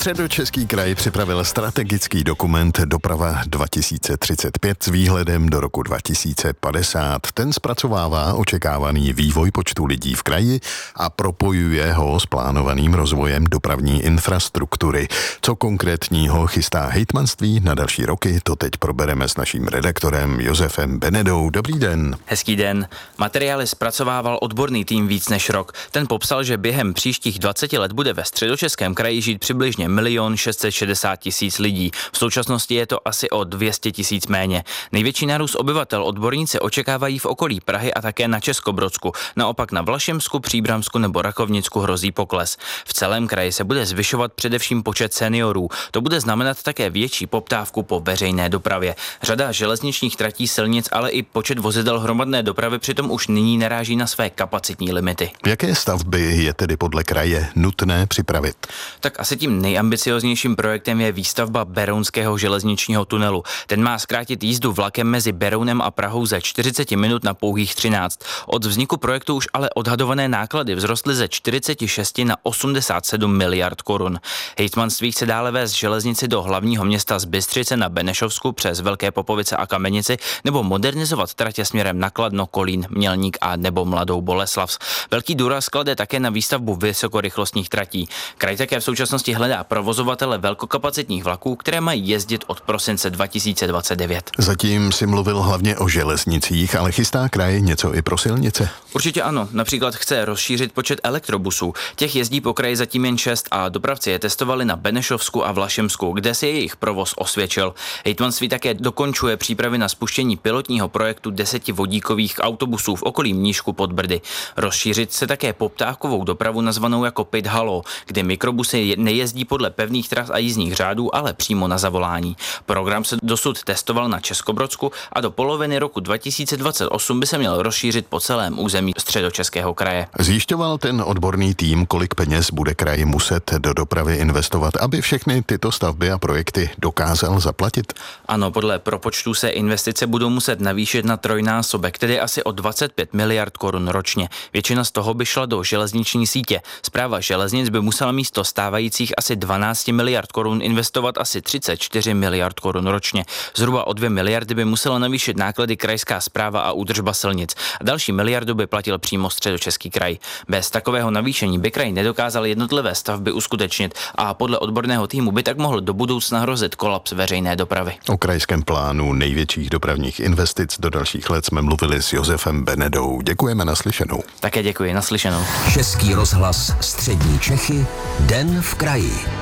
Středočeský kraj připravil strategický dokument Doprava 2035 s výhledem do roku 2050. Ten zpracovává očekávaný vývoj počtu lidí v kraji a propojuje ho s plánovaným rozvojem dopravní infrastruktury. Co konkrétního chystá hejtmanství na další roky, to teď probereme s naším redaktorem Josefem Benedou. Dobrý den. Hezký den. Materiály zpracovával odborný tým víc než rok. Ten popsal, že během příštích 20 let bude ve Středočeském kraji žít přibližně 1 660 000 lidí. V současnosti je to asi o 200 000 méně. Největší nárůst obyvatel odborníci očekávají v okolí Prahy a také na Českobrodsku. Naopak na Vlašemsku, Příbramsku nebo Rakovnicku hrozí pokles. V celém kraji se bude zvyšovat především počet seniorů. To bude znamenat také větší poptávku po veřejné dopravě. Řada železničních tratí, silnic, ale i počet vozidel hromadné dopravy přitom už nyní naráží na své kapacitní limity. Jaké stavby je tedy podle kraje nutné připravit? Tak asi tím nejambicioznějším projektem je výstavba Berounského železničního tunelu. Ten má zkrátit jízdu vlakem mezi Berounem a Prahou ze 40 minut na pouhých 13. Od vzniku projektu už ale odhadované náklady vzrostly ze 46 na 87 miliard korun. Hejtmanství chce dále vést železnici do hlavního města z Bystřice na Benešovsku přes Velké Popovice a Kamenici nebo modernizovat tratě směrem na Kladno, Kolín, Mělník a nebo Mladou Boleslav. Velký důraz klade také na výstavbu vysokorychlostních tratí. Kraj také v současnosti hledá provozovatele velkokapacitních vlaků, které mají jezdit od prosince 2029. Zatím si mluvil hlavně o železnicích, ale chystá kraj něco i pro silnice? Určitě ano. Například chce rozšířit počet elektrobusů. Těch jezdí po kraji zatím jen 6 a dopravci je testovali na Benešovsku a Vlašemsku, kde se jejich provoz osvědčil. Hejtmanství také dokončuje přípravy na spuštění pilotního projektu 10 vodíkových autobusů v okolí Mníšku pod Brdy. Rozšířit se také poptávkovou dopravu nazvanou jako Pit Halo, kde mikrobusy nejezdí podle pevných tras a jízdních řádů, ale přímo na zavolání. Program se dosud testoval na Českobrodsku a do poloviny roku 2028 by se měl rozšířit po celém území Středočeského kraje. Zjišťoval ten odborný tým, kolik peněz bude kraj muset do dopravy investovat, aby všechny tyto stavby a projekty dokázal zaplatit? Ano, podle propočtů se investice budou muset navýšit na trojnásobek, tedy asi o 25 miliard korun ročně. Většina z toho by šla do železniční sítě. Správa železnic by musela místo stávajících asi 12 miliard korun investovat asi 34 miliard korun ročně. Zhruba o 2 miliardy by musela navýšit náklady krajská správa a údržba silnic. A další miliardu by platil přímo Středočeský kraj. Bez takového navýšení by kraj nedokázal jednotlivé stavby uskutečnit a podle odborného týmu by tak mohl do budoucna hrozit kolaps veřejné dopravy. O krajském plánu největších dopravních investic do dalších let jsme mluvili s Josefem Benedou. Děkujeme, naslyšenou. Také děkuji, naslyšenou. Český rozhlas Střední Čechy, Den v kraji.